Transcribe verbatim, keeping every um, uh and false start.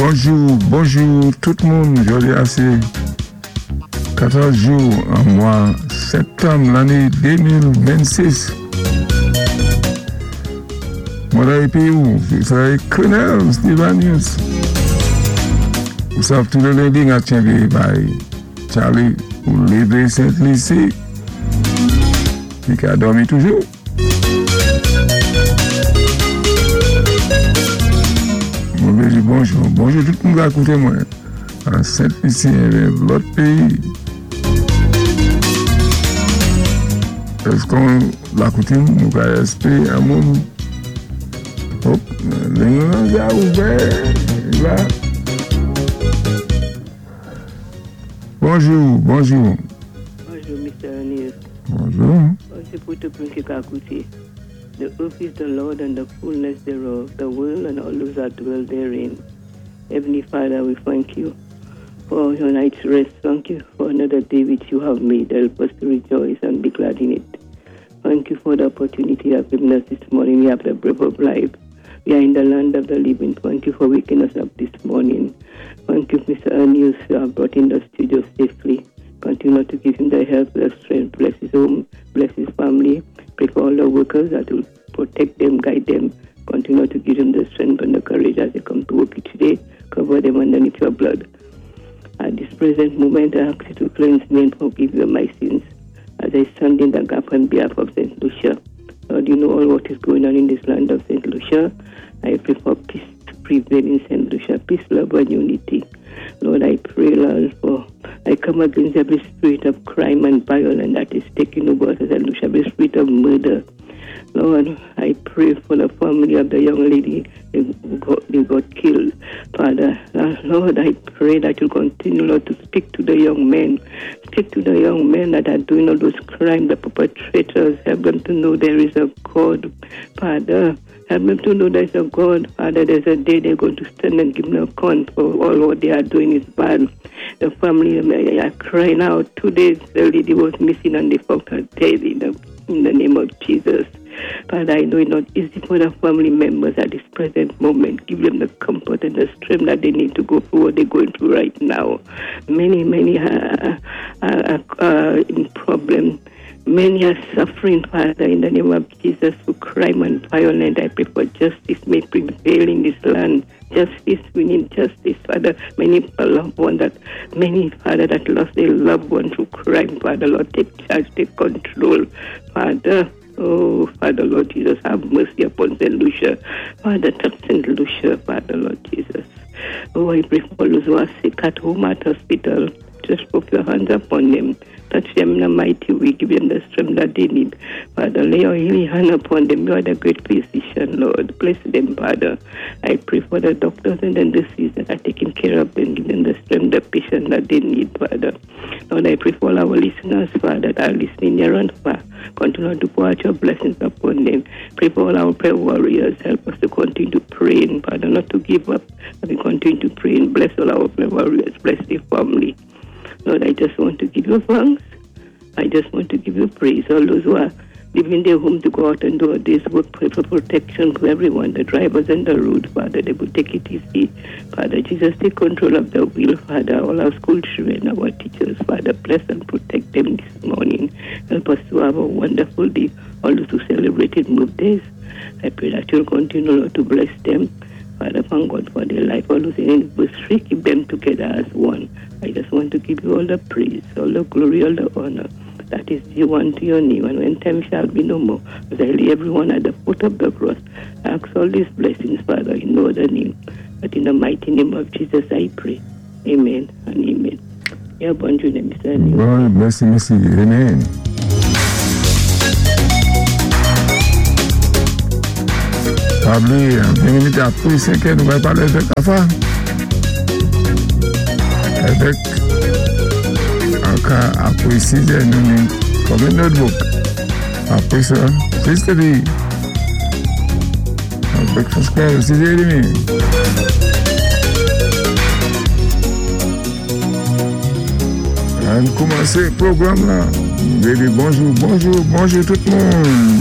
Bonjour, bonjour tout le monde. Je dis assez quatorze jours en mois septembre l'année deux mille vingt-six. Moi, dans les pays où c'est Colonel Stevanius. Vous savez, tout le lundi, on a changé par Charlie pour lever Saint-Lycée. Qui a dormi toujours. Je dis bonjour, bonjour tout le monde à côté de moi. En Saint-Lycée, l'autre pays. Est-ce qu'on l'a coutume, nous avons espéré un moment. Hop, l'England a ouvert. Là. Bonjour, bonjour. Bonjour, mister Aniel. Bonjour. Bonjour pour tout le monde qui a écouté. The earth is the Lord and the fullness thereof, the world and all those that dwell therein. Heavenly Father, we thank you for your night's rest. Thank you for another day which you have made. Help us to rejoice and be glad in it. Thank you for the opportunity you have given us this morning. We have the breath of life. We are in the land of the living. Thank you for waking us up this morning. Thank you, Mister Anius, who have brought in the studio safely. Continue to give him the help, the strength. Bless his home, bless his family. Pray for all the workers that will protect them, guide them. Continue to give them the strength and the courage as they come to work each day. Cover them underneath your blood. At this present moment, I ask you to cleanse me and forgive me my sins. As I stand in the gap on behalf of Saint Lucia. Lord, you know all what is going on in this land of Saint Lucia. I pray for peace to prevail in Saint Lucia. Peace, love, and unity. Lord, I pray, Lord, for I come against every spirit of crime and violence that is taking over Saint Lucia, every spirit of murder. Lord, I pray for the family of the young lady who got, who got killed. Father, Lord, I pray that you continue, Lord, to speak to the young men. Speak to the young men that are doing all those crimes, the perpetrators. Help them to know there is a God. Father, help them to know there is a God. Father, there's a day they're going to stand and give no account for all what they are doing is bad. The family are crying out. Two days the lady was missing and they found her dead in the, in the name of Jesus. Father, I know it's not easy for the family members at this present moment. Give them the comfort and the strength that they need to go through what they're going through right now. Many, many are, are, are in problem. Many are suffering, Father, in the name of Jesus, for crime and violence. I pray for justice may prevail in this land. Justice, we need justice, Father. Many loved ones that, many, Father, that lost their loved one through crime, Father, Lord, take charge, take control, Father. Oh, Father, Lord Jesus, have mercy upon Saint Lucia. Father, touch Saint Lucia, Father, Lord Jesus. Oh, I pray for those who are sick at home, at hospital. Just put your hands upon them. Touch them in a mighty way. Give them the strength that they need. Father, lay your healing hand upon them. You are the great physician, Lord. Bless them, Father. I pray for the doctors and the nurses that are taking care of them. Give them the strength, the patience that they need, Father. Lord, I pray for all our listeners, Father, that are listening near and far. Continue to pour out your blessings upon them. Pray for all our prayer warriors. Help us to continue to pray, and Father, not to give up. But we continue to pray and bless all our prayer warriors. Bless their family. Lord, I just want to give you thanks. I just want to give you praise. All those who are leaving their home to go out and do this work, pray for protection for everyone, the drivers and the road, Father. They will take it easy. Father, Jesus, take control of the wheel, Father. All our school children, our teachers, Father, bless and protect them this morning. Help us to have a wonderful day. All those who celebrated birthdays, I pray that you'll continue, Lord, to bless them. Father, thank God for their life. All those in anniversary, keep them together as one. I just want to give you all the praise, all the glory, all the honor. That is due unto your name. And when time shall be no more, as I lay everyone at the foot of the cross, I ask all these blessings, Father, in no other name. But in the mighty name of Jesus, I pray. Amen and amen. Yeah, bonjour, Mister God bless you, Mister Amen. Pabli, deux minutes après, c'est que nous allons parler avec Afa. Avec un cas après six heures, nous avons comme un notebook. Après ça, c'est ce que dit. Avec Pascal, six heures et demie. On commence le programme là. Bonjour, bonjour, bonjour tout le monde.